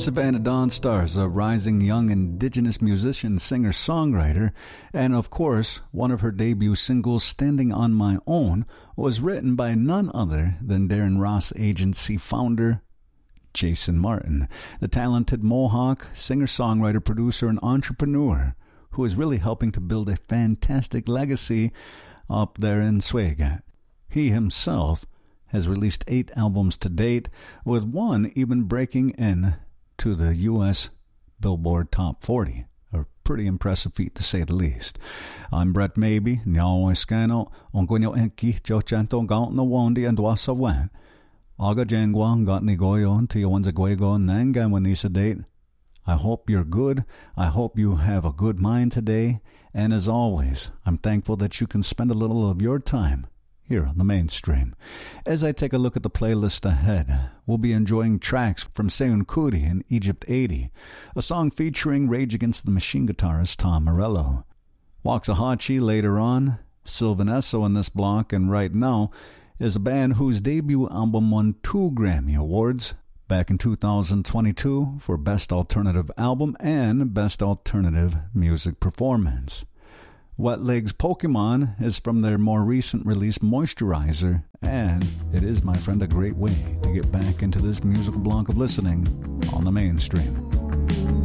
Savannah Dawn Stars, a rising young indigenous musician, singer-songwriter, and of course, one of her debut singles, Standing on My Own, was written by none other than Darren Ross Agency founder Jason Martin, the talented Mohawk singer-songwriter, producer, and entrepreneur who is really helping to build a fantastic legacy up there in Swagat. He himself has released 8 albums to date, with one even breaking in to the U.S. Billboard Top 40. A pretty impressive feat, to say the least. I'm Brett Maybe, Nyao Iskano, Onguinyo Enki, Jochanto Gaunt Nawondi, and Dwasawan. Aga Jangwa, Gatni Goyo, Tiawanza Guego, Nangawanisa date. I hope you're good. I hope you have a good mind today. And as always, I'm thankful that you can spend a little of your time here on the Mainstream. As I take a look at the playlist ahead, we'll be enjoying tracks from Seun Kuti and Egypt 80, a song featuring Rage Against the Machine guitarist Tom Morello. Waxahachie later on, Sylvan Esso in this block, and right now is a band whose debut album won 2 Grammy Awards back in 2022 for Best Alternative Album and Best Alternative Music Performance. Wet Legs Pokemon is from their more recent release, Moisturizer, and it is, my friend, a great way to get back into this musical block of listening on the Mainstream.